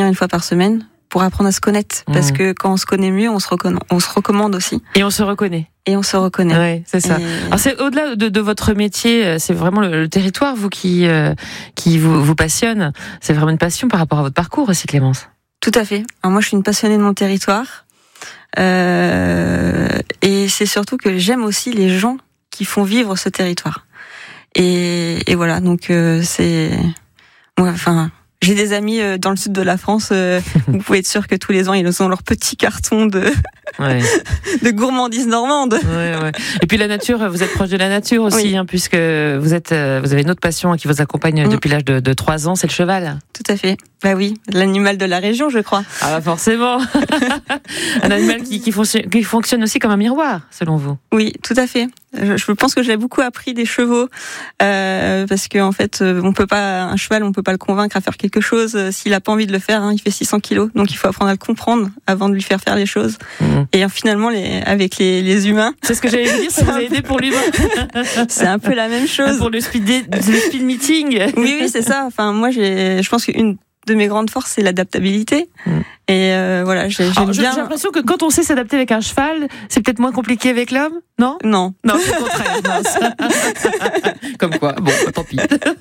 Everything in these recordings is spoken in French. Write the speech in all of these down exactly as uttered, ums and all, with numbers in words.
venir une fois par semaine pour apprendre à se connaître. Parce mmh. que quand on se connaît mieux, on se, recommande, on se recommande aussi. Et on se reconnaît. Et on se reconnaît. Oui, c'est ça. Et... Alors c'est au-delà de, de votre métier, c'est vraiment le, le territoire, vous qui, euh, qui vous, vous passionne. C'est vraiment une passion par rapport à votre parcours aussi, Clémence. Tout à fait. Alors moi, je suis une passionnée de mon territoire. Euh, et c'est surtout que j'aime aussi les gens qui font vivre ce territoire. Et, et voilà, donc euh, c'est... Ouais, enfin... J'ai des amis dans le sud de la France. Vous pouvez être sûr que tous les ans, ils ont leur petit carton de, ouais. de gourmandise normande. Ouais, ouais. Et puis la nature, vous êtes proche de la nature aussi, oui. hein, puisque vous êtes, vous avez une autre passion qui vous accompagne mmh. depuis l'âge de, de trois ans, c'est le cheval. Tout à fait. Bah oui, l'animal de la région, je crois. Ah bah forcément. Un animal qui, qui, fonctionne, qui fonctionne aussi comme un miroir, selon vous. Oui, tout à fait. Je, je pense que j'ai beaucoup appris des chevaux euh, parce que en fait, on peut pas un cheval, on peut pas le convaincre à faire quelque chose s'il a pas envie de le faire. Hein, il fait six cents kilos, donc il faut apprendre à le comprendre avant de lui faire faire les choses. Mmh. Et finalement, les, avec les, les humains, c'est ce que j'allais vous dire, ça vous a aidé pour l'humain. C'est un peu la même chose. Pour le speed, le speed meeting. Oui, oui, c'est ça. Enfin, moi, j'ai, je pense qu'une de mes grandes forces, c'est l'adaptabilité. Mmh. Et euh, voilà, j'ai, j'aime Alors, bien. J'ai l'impression que quand on sait s'adapter avec un cheval, c'est peut-être moins compliqué avec l'homme, non ? Non. Non, c'est le contraire. Comme quoi, bon, tant pis.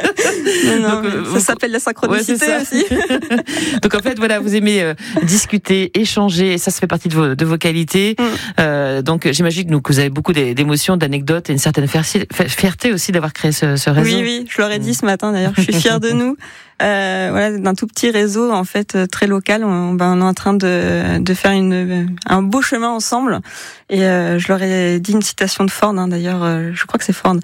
Non, non, donc, euh, ça vous... s'appelle la synchronicité ouais, aussi. Donc en fait, voilà, vous aimez euh, discuter, échanger, et ça, ça fait partie de vos, de vos qualités. Mm. Euh, donc j'imagine que vous avez beaucoup d'émotions, d'anecdotes et une certaine fierté aussi d'avoir créé ce, ce réseau. Oui, oui, je leur ai dit mm. ce matin d'ailleurs, je suis fière de nous. Euh, voilà, d'un tout petit réseau en fait très local. On, ben, on est en train de, de faire une, un beau chemin ensemble. Et euh, je leur ai dit une citation de Ford, hein, d'ailleurs, euh, je crois que c'est Ford.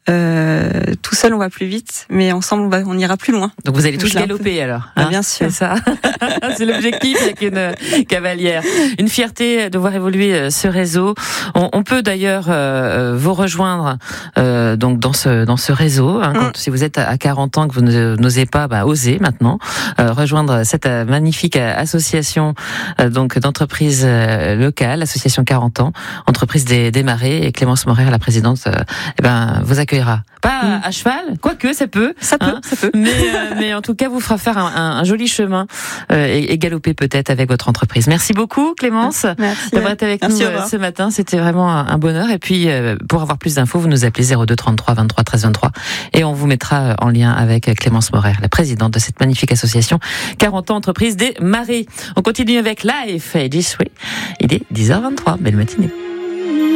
Euh, tout seul on va plus vite, mais ensemble on, va, on ira plus loin. Donc vous allez tous galoper peu... alors hein, bien sûr. C'est ça. C'est l'objectif avec une cavalière. Une fierté de voir évoluer ce réseau. On, on peut d'ailleurs euh, vous rejoindre euh, donc dans ce dans ce réseau. Hein, quand, mm. Si vous êtes à quarante ans que vous n'osez pas, bah, osez maintenant euh, rejoindre cette euh, magnifique association euh, donc d'entreprises euh, locales, l'association quarante ans, entreprise des, des Marais, et Clémence Morer, la présidente, euh, eh ben vous accueille. Pas mmh. à cheval, quoique ça peut, ça peut, hein, ça peut. Mais, euh, mais en tout cas, vous fera faire un, un, un joli chemin euh, et, et galoper peut-être avec votre entreprise. Merci beaucoup, Clémence, Merci. d'avoir été avec Merci, nous euh, ce matin. C'était vraiment un, un bonheur. Et puis, euh, pour avoir plus d'infos, vous nous appelez zéro deux trente-trois vingt-trois treize vingt-trois et on vous mettra en lien avec Clémence Morer, la présidente de cette magnifique association quarante ans entreprise des Marais. On continue avec Life et This Way. Il est dix heures vingt-trois. Belle matinée.